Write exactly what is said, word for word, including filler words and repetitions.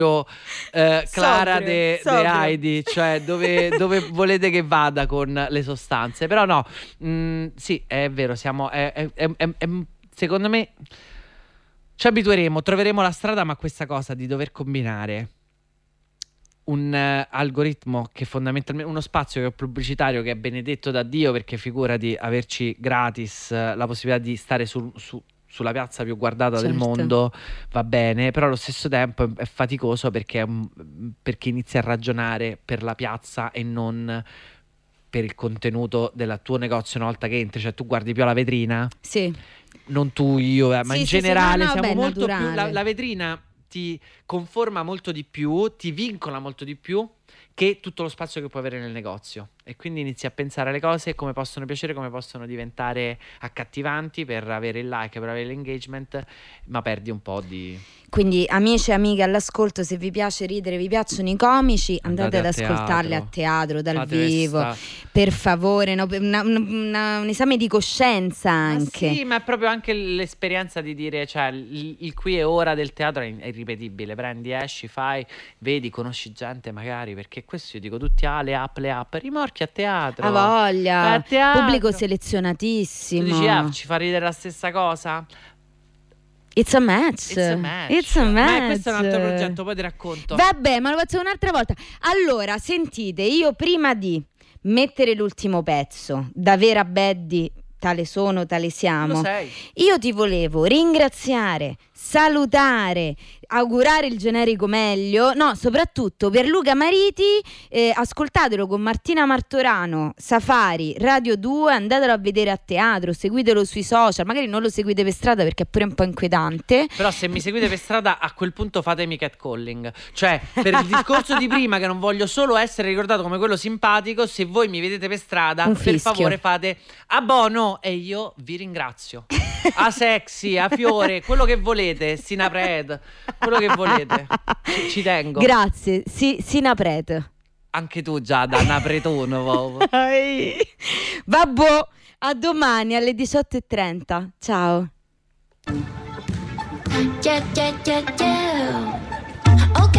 eh, Clara Sobrio, de, de sobrio. Heidi, cioè dove, dove volete che vada con le sostanze. Però no, mh, sì, è vero, siamo è, è, è, è, è- secondo me ci abitueremo, troveremo la strada, ma questa cosa di dover combinare un eh, algoritmo che fondamentalmente uno spazio che è pubblicitario, che è benedetto da Dio, perché figurati averci gratis eh, la possibilità di stare sul- su- sulla piazza più guardata del Certo. mondo, va bene, però allo stesso tempo è, è faticoso perché, è un- perché inizi a ragionare per la piazza e non per il contenuto del tuo negozio una volta che entri. Cioè tu guardi più la vetrina, Sì. non tu, io, eh, ma Sì, in sì, sì, generale no, no, siamo beh, molto più. La, naturale. la vetrina ti conforma molto di più, ti vincola molto di più che tutto lo spazio che puoi avere nel negozio. E quindi inizi a pensare alle cose come possono piacere, come possono diventare accattivanti per avere il like, per avere l'engagement, ma perdi un po' di. Quindi amici e amiche all'ascolto, se vi piace ridere, vi piacciono i comici, andate, Andate ad a ascoltarli teatro. a teatro, dal Fate vivo, questa- per favore, no? Per una- una- un esame di coscienza Ma anche. sì, ma è proprio anche l'esperienza di dire, cioè, il, il qui e ora del teatro è, è irripetibile. Prendi, esci, fai, vedi, conosci gente magari, perché questo io dico, tutti ah, le app, le app, rimorchi a teatro. Ha Vai voglia, a teatro. pubblico Tu selezionatissimo. dici, ah, ci fa ridere la stessa cosa? It's a match. It's a match. It's a Ma match. questo è un altro progetto, poi ti racconto. Vabbè, ma lo facciamo un'altra volta. Allora, sentite, io prima di mettere l'ultimo pezzo, da vera Baddy, tale sono, tale Lo siamo, sei. io ti volevo ringraziare, salutare, augurare il generico meglio, no, soprattutto per Luca Mariti, eh, ascoltatelo con Martina Martorano, Safari, Radio due, andatelo a vedere a teatro, seguitelo sui social, magari non lo seguite per strada perché è pure un po' inquietante. Però se mi seguite per strada, a quel punto fatemi catcalling. Cioè, per il discorso di prima, che non voglio solo essere ricordato come quello simpatico, se voi mi vedete per strada, Un per fischio. favore fate a bono e io vi ringrazio. A sexy, a fiore, quello che volete, sinapred, quello che volete. Ci, ci tengo. Grazie, sì, Sinapret. Anche tu già da napretono. Vabbè, a domani alle diciotto e trenta. Ciao. Yeah, yeah, yeah, yeah.